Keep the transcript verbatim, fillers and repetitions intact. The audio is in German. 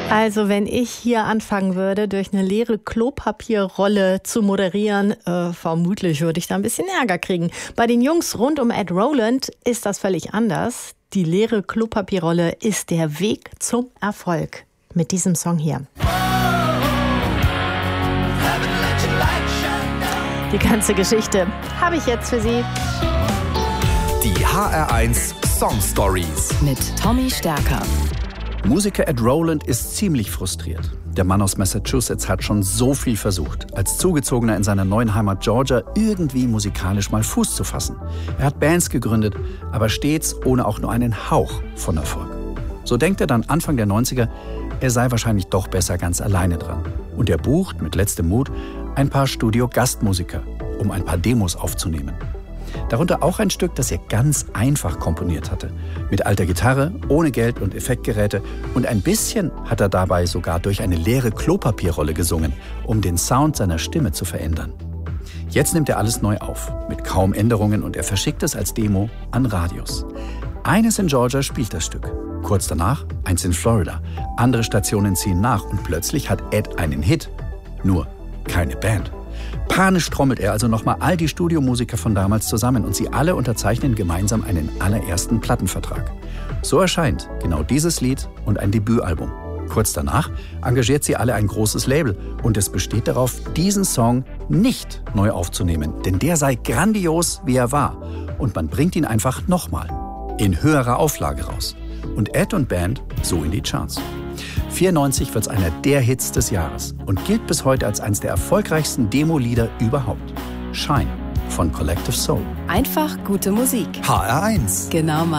Also wenn ich hier anfangen würde, durch eine leere Klopapierrolle zu moderieren, äh, vermutlich würde ich da ein bisschen Ärger kriegen. Bei den Jungs rund um Ed Roland ist das völlig anders. Die leere Klopapierrolle ist der Weg zum Erfolg. Mit diesem Song hier. Die ganze Geschichte habe ich jetzt für Sie. Die H R eins Song Stories mit Tommy Stärker. Musiker Ed Roland ist ziemlich frustriert. Der Mann aus Massachusetts hat schon so viel versucht, als Zugezogener in seiner neuen Heimat Georgia irgendwie musikalisch mal Fuß zu fassen. Er hat Bands gegründet, aber stets ohne auch nur einen Hauch von Erfolg. So denkt er dann Anfang der neunziger, er sei wahrscheinlich doch besser ganz alleine dran. Und er bucht mit letztem Mut ein paar Studio-Gastmusiker, um ein paar Demos aufzunehmen. Darunter auch ein Stück, das er ganz einfach komponiert hatte. Mit alter Gitarre, ohne Geld und Effektgeräte. Und ein bisschen hat er dabei sogar durch eine leere Klopapierrolle gesungen, um den Sound seiner Stimme zu verändern. Jetzt nimmt er alles neu auf, mit kaum Änderungen, und er verschickt es als Demo an Radios. Eines in Georgia spielt das Stück. Kurz danach eins in Florida. Andere Stationen ziehen nach und plötzlich hat Ed einen Hit. Nur keine Band. Panisch trommelt er also nochmal all die Studiomusiker von damals zusammen und sie alle unterzeichnen gemeinsam einen allerersten Plattenvertrag. So erscheint genau dieses Lied und ein Debütalbum. Kurz danach engagiert sie alle ein großes Label und es besteht darauf, diesen Song nicht neu aufzunehmen, denn der sei grandios, wie er war. Und man bringt ihn einfach nochmal in höherer Auflage raus. Und Ed und Band so in die Charts. vierundneunzig wird es einer der Hits des Jahres und gilt bis heute als eines der erfolgreichsten Demo-Lieder überhaupt. Shine von Collective Soul. Einfach gute Musik. H R eins. Genau.